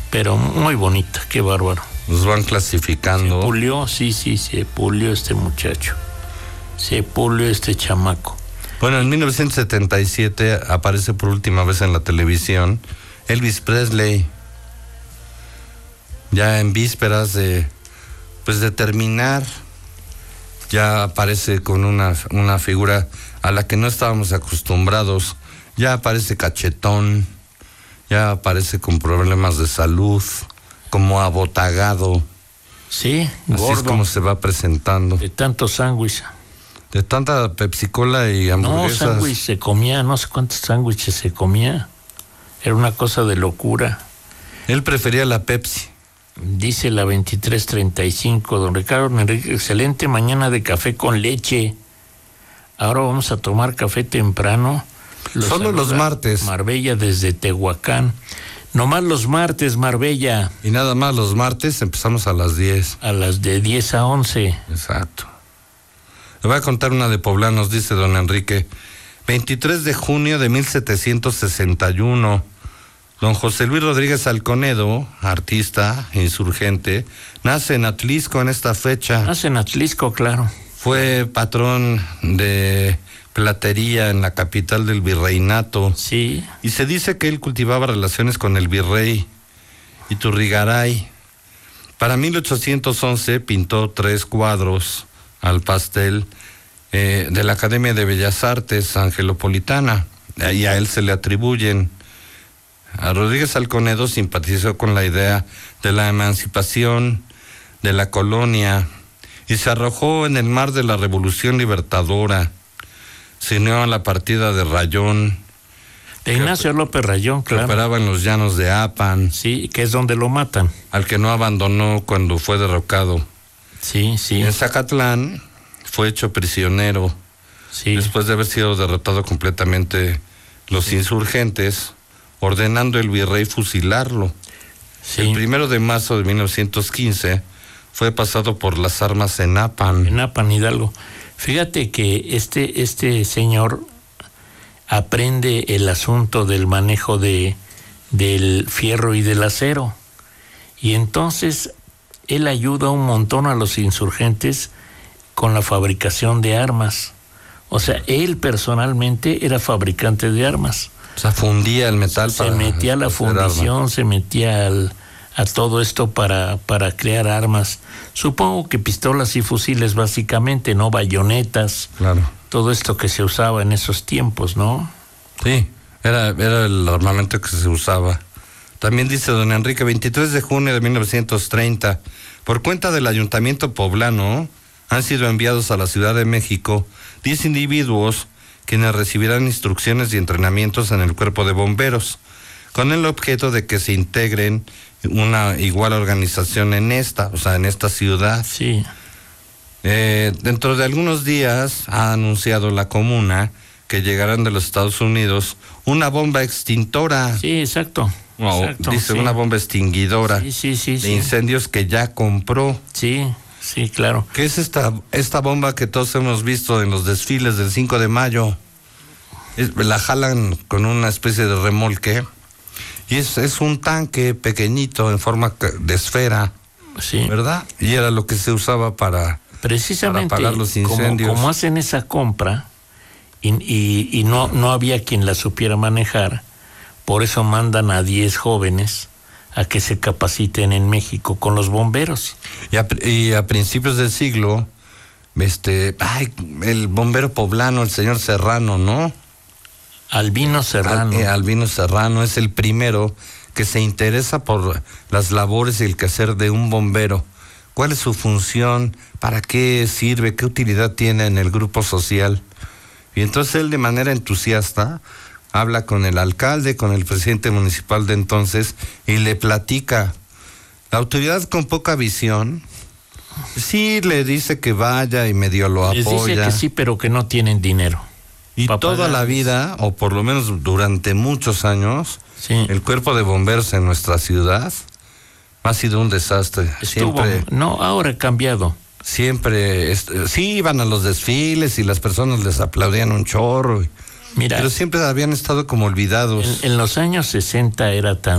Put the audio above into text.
pero muy bonita, qué bárbaro. Nos van clasificando. Se pulió, sí, se pulió este muchacho. Se pulió este chamaco. Bueno, en 1977 aparece por última vez en la televisión Elvis Presley. Ya en vísperas de terminar, ya aparece con una figura a la que no estábamos acostumbrados. Ya aparece cachetón, ya aparece con problemas de salud, como abotagado. Sí, gordo. Así es como se va presentando. De tanto sándwich. De tanta Pepsi-Cola y hamburguesas. No, sándwich se comía, no sé cuántos sándwiches se comía. Era una cosa de locura. Él prefería la Pepsi. Dice la 2335, don Ricardo Enrique, excelente mañana de café con leche. Ahora vamos a tomar café temprano. Solo los martes. Marbella desde Tehuacán. Nomás los martes, Marbella. Y nada más los martes empezamos a las 10. A las de 10 a 11. Exacto. Le voy a contar una de poblanos, dice don Enrique. 23 de junio de 1761. Don José Luis Rodríguez Alconedo, artista, insurgente, nace en Atlisco en esta fecha. Nace en Atlisco, claro. Fue patrón de platería en la capital del virreinato. Sí. Y se dice que él cultivaba relaciones con el virrey Iturrigaray. Para 1811 pintó 3 cuadros al pastel de la Academia de Bellas Artes Angelopolitana, y a él se le atribuyen. A Rodríguez Alconedo simpatizó con la idea de la emancipación de la colonia y se arrojó en el mar de la Revolución Libertadora. Se unió a la partida de Rayón. De Ignacio López Rayón, claro. Que operaba en los llanos de Apan. Sí, que es donde lo matan. Al que no abandonó cuando fue derrocado. Sí. En Zacatlán fue hecho prisionero. Sí. Después de haber sido derrotado completamente los insurgentes, ordenando el virrey fusilarlo. Sí. El 1 de marzo de 1915 fue pasado por las armas en Apan. En Apan, Hidalgo. Fíjate que este señor aprende el asunto del manejo del fierro y del acero. Y entonces él ayuda un montón a los insurgentes con la fabricación de armas. O sea, él personalmente era fabricante de armas. O sea, fundía el metal. Se metía a la fundición, se metía a todo esto para crear armas. Supongo que pistolas y fusiles básicamente, ¿no? Bayonetas. Claro. Todo esto que se usaba en esos tiempos, ¿no? Sí, era el armamento que se usaba. También dice don Enrique, 23 de junio de 1930, por cuenta del Ayuntamiento Poblano, han sido enviados a la Ciudad de México 10 individuos quienes recibirán instrucciones y entrenamientos en el Cuerpo de Bomberos, con el objeto de que se integren una igual organización en esta ciudad. Sí. Dentro de algunos días ha anunciado la comuna que llegarán de los Estados Unidos una bomba extintora. Sí, exacto. Dice una bomba extinguidora sí, de incendios que ya compró. Sí, claro. ¿Qué es esta bomba que todos hemos visto en los desfiles del 5 de mayo? La jalan con una especie de remolque y es un tanque pequeñito en forma de esfera, sí, ¿verdad? Y era lo que se usaba para apagar los incendios. Como hacen esa compra y no había quien la supiera manejar, por eso mandan a 10 jóvenes a que se capaciten en México con los bomberos. Y a principios del siglo, el bombero poblano, el señor Serrano, ¿no? Albino Serrano. Albino Serrano es el primero que se interesa por las labores y el quehacer de un bombero. ¿Cuál es su función? ¿Para qué sirve? ¿Qué utilidad tiene en el grupo social? Y entonces él, de manera entusiasta, habla con el alcalde, con el presidente municipal de entonces y le platica. La autoridad, con poca visión, sí le dice que vaya y medio lo apoya. Les dice que sí, pero que no tienen dinero. Y toda la vida, o por lo menos durante muchos años, sí, el cuerpo de bomberos en nuestra ciudad ha sido un desastre. Ahora ha cambiado. Siempre, sí iban a los desfiles y las personas les aplaudían un chorro. Mira, pero siempre habían estado como olvidados. En los años 60 era tan